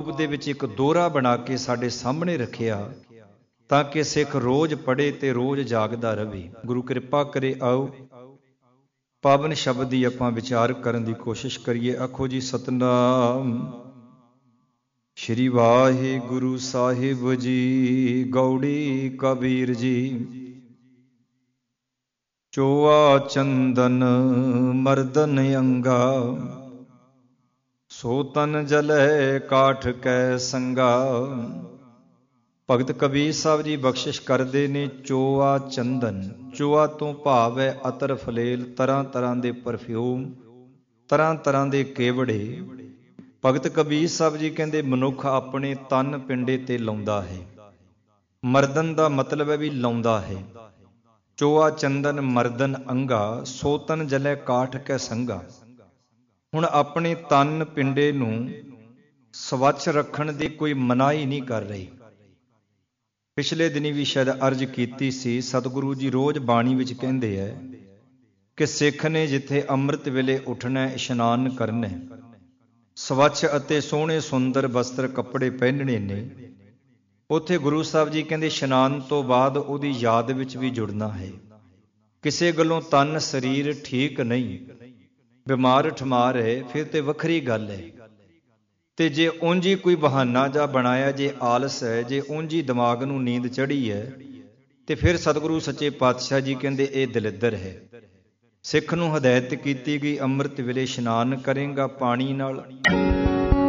ਰੂਪ ਦੇ ਵਿੱਚ ਇੱਕ ਦੋਹਰਾ ਬਣਾ ਕੇ ਸਾਡੇ ਸਾਹਮਣੇ ਰੱਖਿਆ ਤਾਂ ਕਿ ਸਿੱਖ ਰੋਜ਼ ਪੜ੍ਹੇ ਤੇ ਰੋਜ਼ ਜਾਗਦਾ ਰਹੇ। ਗੁਰੂ ਕਿਰਪਾ ਕਰੇ, ਆਓ ਪਾਵਨ ਸ਼ਬਦ ਦੀ ਆਪਾਂ ਵਿਚਾਰ ਕਰਨ ਦੀ ਕੋਸ਼ਿਸ਼ ਕਰੀਏ। ਆਖੋ ਜੀ ਸਤਿਨਾਮ ਸ਼੍ਰੀ ਵਾਹਿਗੁਰੂ ਸਾਹਿਬ ਜੀ। ਗੌੜੀ ਕਬੀਰ ਜੀ। ਚੋਆ ਚੰਦਨ ਮਰਦਨ ਅੰਗਾ, ਸੋ ਤਨ ਜਲੈ ਕਾਠ ਕੈ ਸੰਗਾ। ਭਗਤ ਕਬੀਰ ਸਾਹਿਬ ਜੀ ਬਖਸ਼ਿਸ਼ ਕਰਦੇ ਨੇ ਚੋਆ ਚੰਦਨ। ਚੋਆ ਤੋਂ ਭਾਵ ਹੈ ਅਤਰ ਫਲੇਲ, ਤਰ੍ਹਾਂ ਤਰ੍ਹਾਂ ਦੇ ਪਰਫਿਊਮ, ਤਰ੍ਹਾਂ ਤਰ੍ਹਾਂ ਦੇ ਕੇਵੜੇ। ਭਗਤ ਕਬੀਰ ਸਾਹਿਬ ਜੀ ਕਹਿੰਦੇ ਮਨੁੱਖ ਆਪਣੇ ਤਨ ਪਿੰਡੇ ਤੇ ਲਾਉਂਦਾ ਹੈ। ਮਰਦਨ ਦਾ ਮਤਲਬ ਹੈ ਵੀ ਲਾਉਂਦਾ ਹੈ। ਚੋਆ ਚੰਦਨ ਮਰਦਨ ਅੰਗਾ, ਸੋ ਤਨ ਜਲੈ ਕਾਠ ਕੈ ਸੰਗਾ। ਹੁਣ ਆਪਣੇ ਤਨ ਪਿੰਡੇ ਨੂੰ ਸਵੱਛ ਰੱਖਣ ਦੀ ਕੋਈ ਮਨਾਹੀ ਨਹੀਂ ਕਰ ਰਹੀ। ਪਿਛਲੇ ਦਿਨੀ ਵੀ ਸ਼ਾਇਦ ਅਰਜ਼ ਕੀਤੀ ਸੀ, ਸਤਿਗੁਰੂ ਜੀ ਰੋਜ਼ ਬਾਣੀ ਵਿੱਚ ਕਹਿੰਦੇ ਹੈ ਕਿ ਸਿੱਖ ਨੇ ਜਿੱਥੇ ਅੰਮ੍ਰਿਤ ਵੇਲੇ ਉੱਠਣਾ, ਇਸ਼ਨਾਨ ਕਰਨਾ, ਸਵੱਛ ਅਤੇ ਸੋਹਣੇ ਸੁੰਦਰ ਵਸਤਰ ਕੱਪੜੇ ਪਹਿਨਣੇ ਨੇ, ਉੱਥੇ ਗੁਰੂ ਸਾਹਿਬ ਜੀ ਕਹਿੰਦੇ ਇਸ਼ਨਾਨ ਤੋਂ ਬਾਅਦ ਉਹਦੀ ਯਾਦ ਵਿੱਚ ਵੀ ਜੁੜਨਾ ਹੈ। ਕਿਸੇ ਗੱਲੋਂ ਤਨ ਸਰੀਰ ਠੀਕ ਨਹੀਂ, ਬਿਮਾਰ ਠਮਾਰ ਹੈ, ਫਿਰ ਤੇ ਵੱਖਰੀ ਗੱਲ ਹੈ। ਤੇ ਜੇ ਉਂਝ ਹੀ ਕੋਈ ਬਹਾਨਾ ਜਾਂ ਬਣਾਇਆ, ਜੇ ਆਲਸ ਹੈ, ਜੇ ਉਂਝ ਹੀ ਦਿਮਾਗ ਨੂੰ ਨੀਂਦ ਚੜ੍ਹੀ ਹੈ, ਤੇ ਫਿਰ ਸਤਿਗੁਰੂ ਸੱਚੇ ਪਾਤਸ਼ਾਹ ਜੀ ਕਹਿੰਦੇ ਇਹ ਦਲਿੱਦਰ ਹੈ। ਸਿੱਖ ਨੂੰ ਹਦਾਇਤ ਕੀਤੀ ਗਈ ਅੰਮ੍ਰਿਤ ਵੇਲੇ ਇਸ਼ਨਾਨ ਕਰੇਗਾ ਪਾਣੀ ਨਾਲ,